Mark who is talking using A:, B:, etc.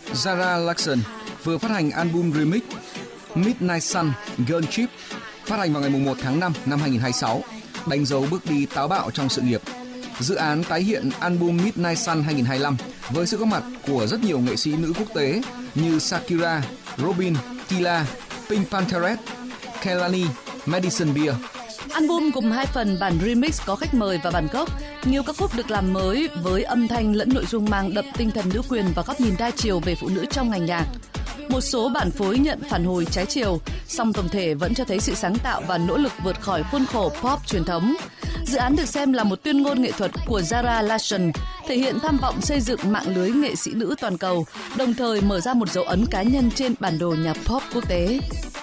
A: Zara Larsson vừa phát hành album remix Midnight Sun Girl Trip, phát hành vào ngày 1 tháng 5 năm 2026, đánh dấu bước đi táo bạo trong sự nghiệp. Dự án tái hiện album Midnight Sun 2025 với sự góp mặt của rất nhiều nghệ sĩ nữ quốc tế như Shakira, Robin, Tila, Pink Pantheress, Kehlani, Madison Beer.
B: Album gồm 2 phần, bản remix có khách mời và bản gốc. Nhiều ca khúc được làm mới với âm thanh lẫn nội dung mang đậm tinh thần nữ quyền và góc nhìn đa chiều về phụ nữ trong ngành nhạc. Một số bản phối nhận phản hồi trái chiều, song tổng thể vẫn cho thấy sự sáng tạo và nỗ lực vượt khỏi khuôn khổ pop truyền thống. Dự án được xem là một tuyên ngôn nghệ thuật của Zara Larsson, thể hiện tham vọng xây dựng mạng lưới nghệ sĩ nữ toàn cầu, đồng thời mở ra một dấu ấn cá nhân trên bản đồ nhạc pop quốc tế.